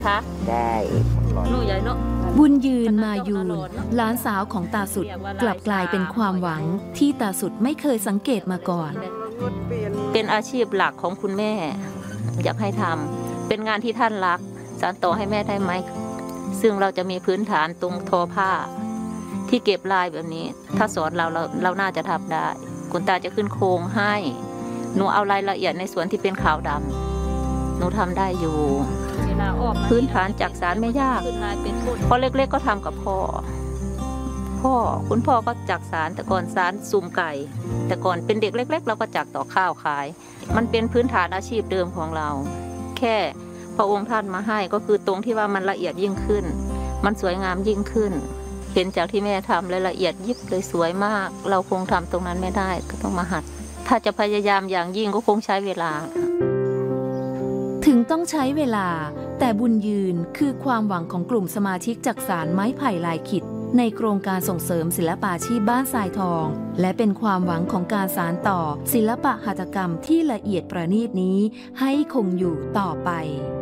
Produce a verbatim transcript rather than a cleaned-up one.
คะได้หนูใหญ่เนาะบุญยืนมายูนหลานสาวของตาสุดกลับกลายเป็นความหวังที่ตาสุดไม่เคยสังเกตมาก่อนเป็นอาชีพหลักของคุณแม่อยากให้ทำเป็นงานที่ท่านรักสานต่อให้แม่ได้ไหมซึ่งเราจะมีพื้นฐานตรงทอผ้าที่เก็บลายแบบนี้ถ้าสอนเราเราเราน่าจะทำได้คุณตาจะขึ้นโครงให้หนูเอารายละเอียดในส่วนที่เป็นขาวดำหนูทำได้อยู่พื้นฐานจากสารไม่ยากเพราะเล็กๆก็ทำกับพ่อพ่อคุณพ่อก็จักสารแต่ก่อนสารซุ่มไก่แต่ก่อนเป็นเด็กเล็กๆเราก็จักต่อข้าวขายมันเป็นพื้นฐานอาชีพเดิมของเราแค่พระองค์ท่านมาให้ก็คือตรงที่ว่ามันละเอียดยิ่งขึ้นมันสวยงามยิ่งขึ้นเห็นจากที่แม่ทำเลยละเอียดยิบเลยสวยมากเราคงทำตรงนั้นไม่ได้ก็ต้องมาหัดถ้าจะพยายามอย่างยิ่งก็คงใช้เวลาถึงต้องใช้เวลาแต่บุญยืนคือความหวังของกลุ่มสมาชิกจักสานไม้ไผ่ลายขิดในโครงการส่งเสริมศิลปาชีพบ้านทรายทองและเป็นความหวังของการสานต่อศิลปะหัตถกรรมที่ละเอียดประณีตนี้ให้คงอยู่ต่อไป